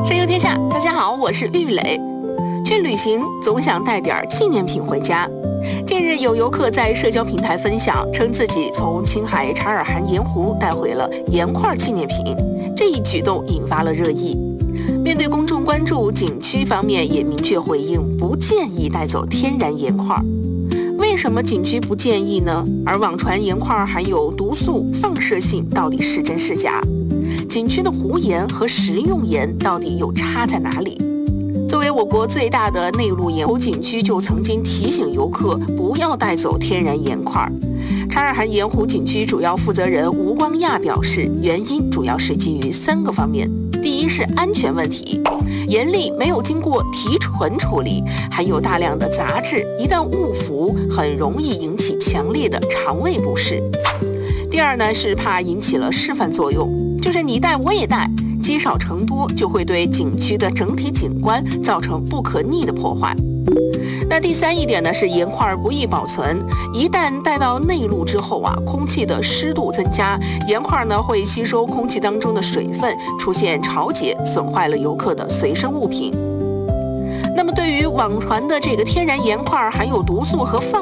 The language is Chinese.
神游天下，大家好，我是玉磊。去旅行总想带点纪念品回家。近日有游客在社交平台分享，称自己从青海察尔汗盐湖带回了盐块纪念品，这一举动引发了热议。面对公众关注，景区方面也明确回应，不建议带走天然盐块。为什么景区不建议呢？而网传盐块含有毒素、放射性，到底是真是假？景区的湖盐和食用盐到底又差在哪里？作为我国最大的内陆盐湖景区，就曾经提醒游客不要带走天然盐块。察尔汗盐湖景区主要负责人吴光亚表示，原因主要是基于3个方面。第一是安全问题，盐粒没有经过提纯处理，含有大量的杂质，一旦误服，很容易引起强烈的肠胃不适。第二呢，是怕引起了示范作用，就是你带我也带，积少成多，就会对景区的整体景观造成不可逆的破坏。那第3一点呢，是盐块不易保存，一旦带到内陆之后空气的湿度增加，盐块呢会吸收空气当中的水分，出现潮解，损坏了游客的随身物品。那么对于网传的这个天然盐块含有毒素和放